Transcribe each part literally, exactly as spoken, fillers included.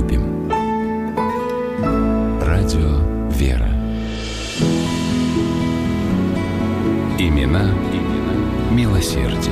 любим. Радио «Вера». Имена, имена милосердия.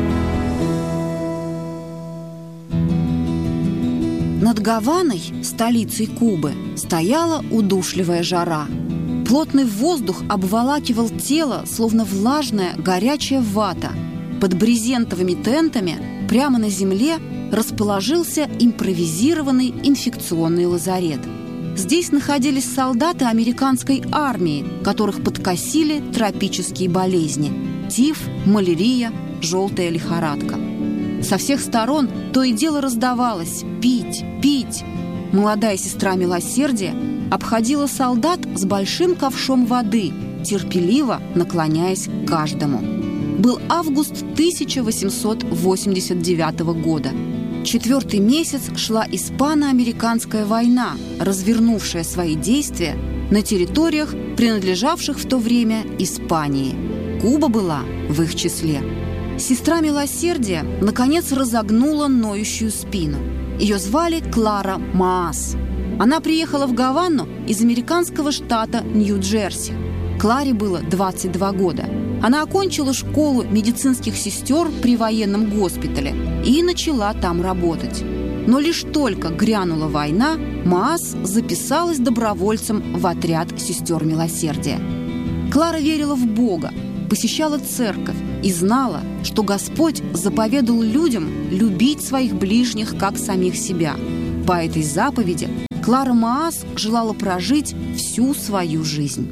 Над Гаваной, столицей Кубы, стояла удушливая жара. Плотный воздух обволакивал тело, словно влажная горячая вата. Под брезентовыми тентами прямо на земле расположился импровизированный инфекционный лазарет. Здесь находились солдаты американской армии, которых подкосили тропические болезни – тиф, малярия, желтая лихорадка. Со всех сторон то и дело раздавалось «пить, пить». Молодая сестра милосердия обходила солдат с большим ковшом воды, терпеливо наклоняясь к каждому. Был август тысяча восемьсот восемьдесят девятого года. Четвертый месяц шла испано-американская война, развернувшая свои действия на территориях, принадлежавших в то время Испании. Куба была в их числе. Сестра милосердия наконец разогнула ноющую спину. Ее звали Клара Маас. Она приехала в Гавану из американского штата Нью-Джерси. Кларе было двадцать два года. Она окончила школу медицинских сестер при военном госпитале и начала там работать. Но лишь только грянула война, Маас записалась добровольцем в отряд сестер милосердия. Клара верила в Бога, посещала церковь и знала, что Господь заповедал людям любить своих ближних, как самих себя. По этой заповеди Клара Маас желала прожить всю свою жизнь.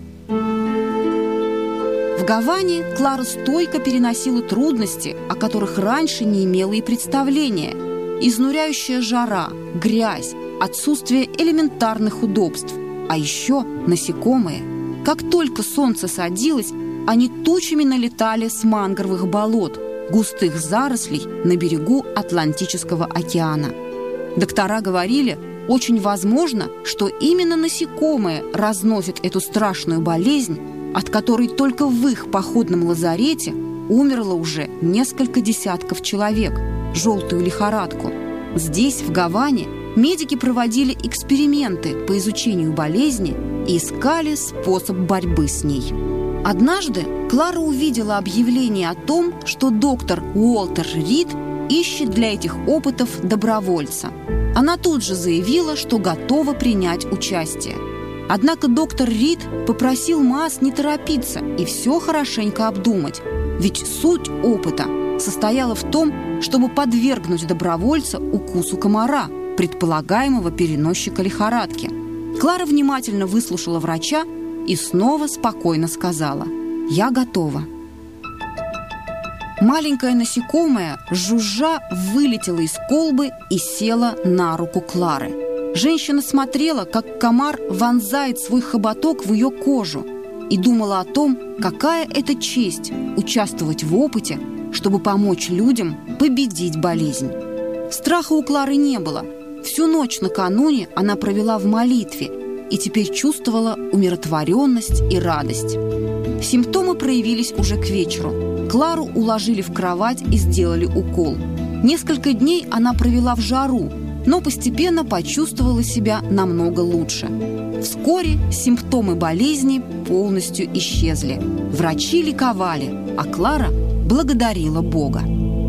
В Гаване Клара стойко переносила трудности, о которых раньше не имела и представления. Изнуряющая жара, грязь, отсутствие элементарных удобств, а еще насекомые. Как только солнце садилось, они тучами налетали с мангровых болот, густых зарослей на берегу Атлантического океана. Доктора говорили, очень возможно, что именно насекомые разносят эту страшную болезнь, от которой только в их походном лазарете умерло уже несколько десятков человек, желтую лихорадку. Здесь, в Гаване, медики проводили эксперименты по изучению болезни и искали способ борьбы с ней. Однажды Клара увидела объявление о том, что доктор Уолтер Рид ищет для этих опытов добровольца. Она тут же заявила, что готова принять участие. Однако доктор Рид попросил Маас не торопиться и все хорошенько обдумать, ведь суть опыта состояла в том, чтобы подвергнуть добровольца укусу комара, предполагаемого переносчика лихорадки. Клара внимательно выслушала врача и снова спокойно сказала: «Я готова». Маленькое насекомое, жужжа, вылетело из колбы и села на руку Клары. Женщина смотрела, как комар вонзает свой хоботок в ее кожу, и думала о том, какая это честь участвовать в опыте, чтобы помочь людям победить болезнь. Страха у Клары не было. Всю ночь накануне она провела в молитве и теперь чувствовала умиротворенность и радость. Симптомы проявились уже к вечеру. Клару уложили в кровать и сделали укол. Несколько дней она провела в жару, но постепенно почувствовала себя намного лучше. Вскоре симптомы болезни полностью исчезли. Врачи ликовали, а Клара благодарила Бога.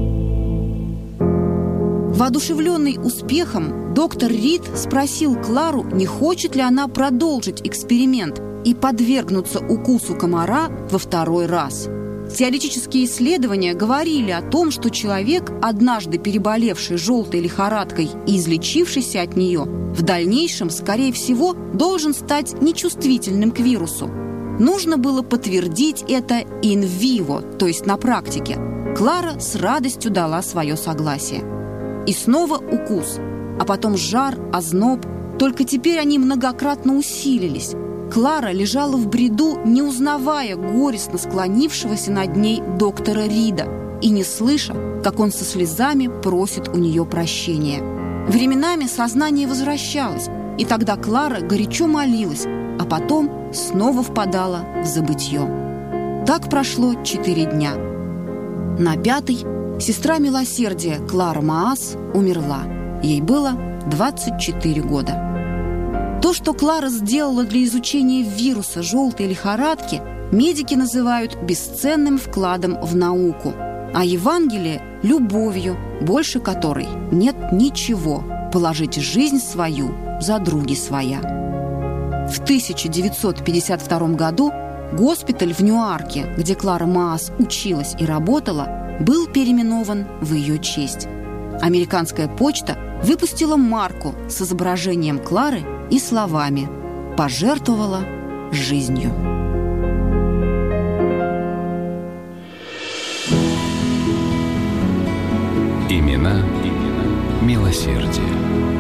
Воодушевленный успехом, доктор Рид спросил Клару, не хочет ли она продолжить эксперимент и подвергнуться укусу комара во второй раз. Теоретические исследования говорили о том, что человек, однажды переболевший желтой лихорадкой и излечившийся от нее, в дальнейшем, скорее всего, должен стать нечувствительным к вирусу. Нужно было подтвердить это in vivo, то есть на практике. Клара с радостью дала свое согласие. И снова укус, а потом жар, озноб, только теперь они многократно усилились. Клара лежала в бреду, не узнавая горестно склонившегося над ней доктора Рида и не слыша, как он со слезами просит у нее прощения. Временами сознание возвращалось, и тогда Клара горячо молилась, а потом снова впадала в забытье. Так прошло четыре дня. На пятый сестра милосердия Клара Маас умерла. Ей было двадцать четыре года. То, что Клара сделала для изучения вируса желтой лихорадки, медики называют бесценным вкладом в науку, а Евангелие – любовью, больше которой нет ничего – положить жизнь свою за други своя. В тысяча девятьсот пятьдесят втором году госпиталь в Ньюарке, где Клара Маас училась и работала, был переименован в ее честь. Американская почта выпустила марку с изображением Клары и словами «Пожертвовала жизнью». Имена, имена милосердия.